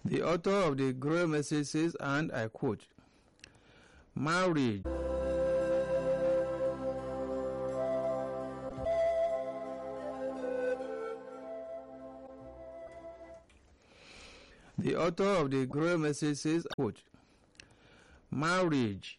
The author of the Grail message says, and I quote, "Marriage The author of the Grail message says, quote, Marriages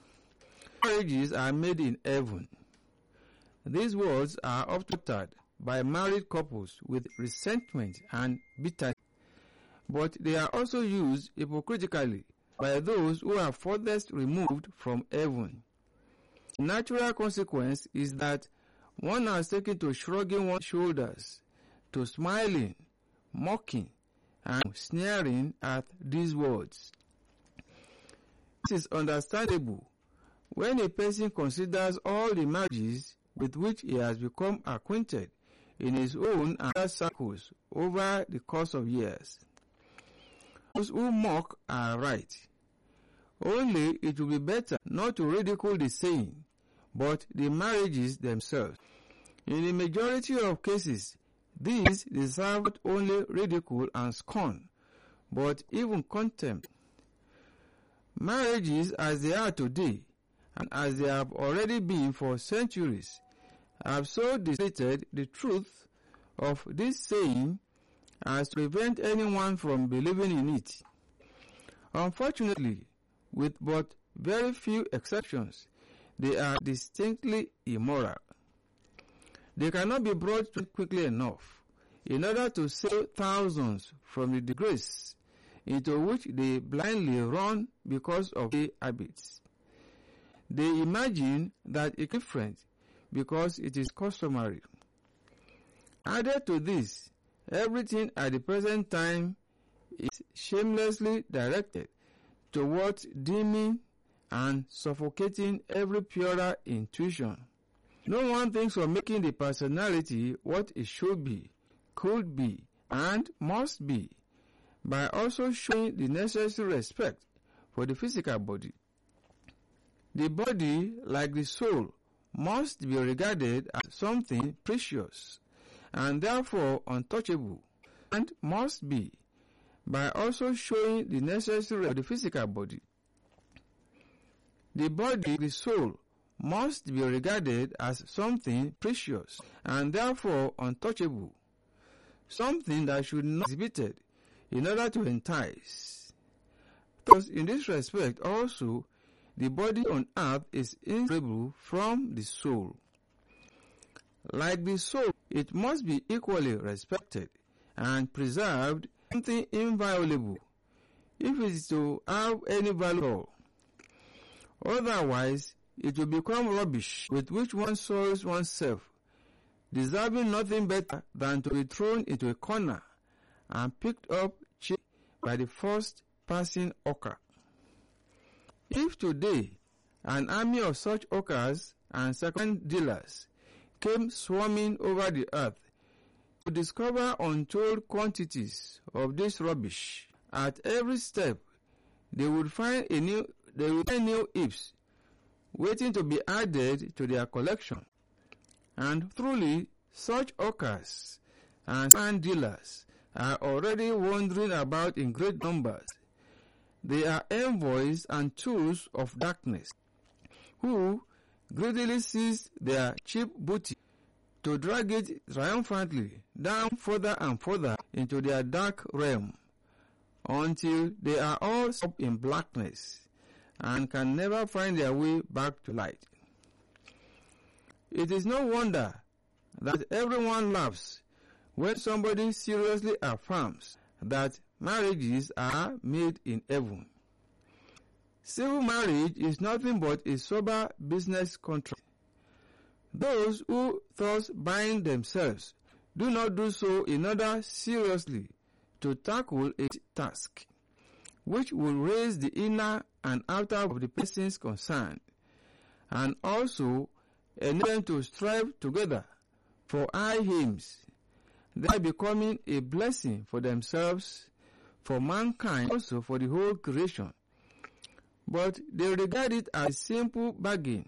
are made in heaven. These words are often uttered by married couples with resentment and bitterness, but they are also used hypocritically by those who are furthest removed from heaven. The natural consequence is that one has taken to shrugging one's shoulders, to smiling, mocking, and sneering at these words. This is understandable when a person considers all the marriages with which he has become acquainted in his own and other circles over the course of years. Those who mock are right. Only it will be better not to ridicule the saying, but the marriages themselves. In the majority of cases, these deserve not only ridicule and scorn, but even contempt. Marriages as they are today, and as they have already been for centuries, have so distorted the truth of this saying as to prevent anyone from believing in it. Unfortunately, with but very few exceptions, they are distinctly immoral. They cannot be brought to quickly enough in order to save thousands from the disgrace into which they blindly run because of their habits. They imagine that it is different because it is customary. Added to this, everything at the present time is shamelessly directed towards dimming and suffocating every purer intuition. No one thinks of making the personality what it should be, could be, and must be, by also showing the necessary respect for the physical body. The body, like the soul, must be regarded as something precious, and therefore untouchable, and must be, by also showing the necessary for the physical body. The body, the soul, must be regarded as something precious, and therefore untouchable, something that should not be exhibited in order to entice. Thus, in this respect also, the body on earth is inseparable from the soul. Like the soul, it must be equally respected and preserved, something inviolable, if it is to have any value at all. Otherwise, it will become rubbish with which one soils oneself, deserving nothing better than to be thrown into a corner and picked up cheap by the first passing hawker. If today an army of such hawkers and second dealers came swarming over the earth to discover untold quantities of this rubbish, at every step they would find new heaps waiting to be added to their collection. And truly, such hawkers and second dealers are already wandering about in great numbers. They are envoys and tools of darkness, who greedily seize their cheap booty to drag it triumphantly down further and further into their dark realm, until they are all up in blackness and can never find their way back to light. It is no wonder that everyone laughs when somebody seriously affirms that marriages are made in heaven. Civil marriage is nothing but a sober business contract. Those who thus bind themselves do not do so in order seriously to tackle a task which will raise the inner and outer of the persons concerned, and also enable them to strive together for high aims, thereby becoming a blessing for themselves, for mankind, also for the whole creation. But they regard it as a simple bargain